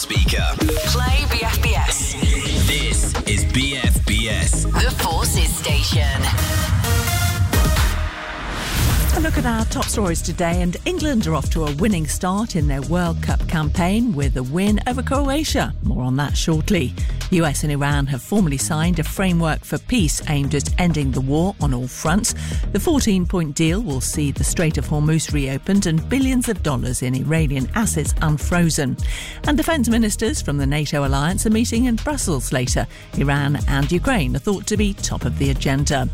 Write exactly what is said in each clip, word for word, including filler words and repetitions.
speaker. Play B F B S. This is B F B S. The Forces Station. A look at our top stories today, and England are off to a winning start in their World Cup campaign with a win over Croatia. More on that shortly. U S and Iran have formally signed a framework for peace aimed at ending the war on all fronts. The fourteen-point deal will see the Strait of Hormuz reopened and billions of dollars in Iranian assets unfrozen. And defence ministers from the NATO alliance are meeting in Brussels later. Iran and Ukraine are thought to be top of the agenda.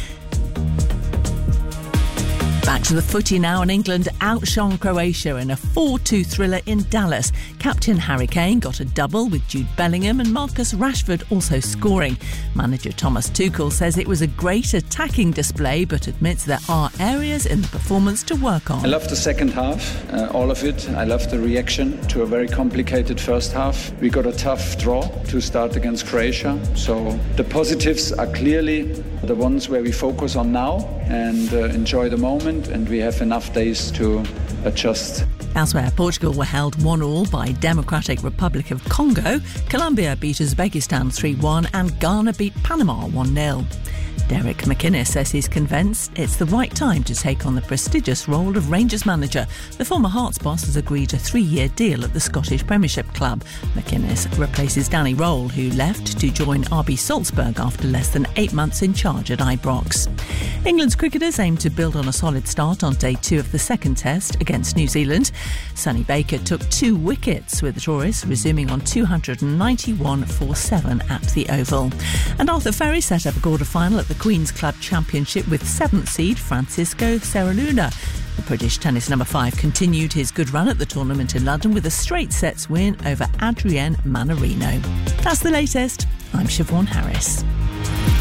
Back to the footy now, and England outshone Croatia in a four two thriller in Dallas. Captain Harry Kane got a double with Jude Bellingham and Marcus Rashford also scoring. Manager Thomas Tuchel says it was a great attacking display but admits there are areas in the performance to work on. I love the second half, uh, all of it. I love the reaction to a very complicated first half. We got a tough draw to start against Croatia, so the positives are clearly the ones where we focus on now and uh, enjoy the moment, and we have enough days to adjust. Elsewhere, Portugal were held one all by Democratic Republic of Congo. Colombia beat Uzbekistan three one and Ghana beat Panama one nil. Derek McInnes says he's convinced it's the right time to take on the prestigious role of Rangers manager. The former Hearts boss has agreed a three-year deal at the Scottish Premiership club. McInnes replaces Danny Roll, who left to join R B Salzburg after less than eight months in charge at Ibrox. England's cricketers aim to build on a solid start on day two of the second test against New Zealand. Sonny Baker took two wickets, with the tourists resuming on two hundred ninety-one for seven at the Oval. And Arthur Ferry set up a quarter-final at the Queen's Club Championship with seventh seed Francisco Ceruluna. The British tennis number five continued his good run at the tournament in London with a straight sets win over Adrienne Manarino. That's the latest. I'm Siobhan Harris.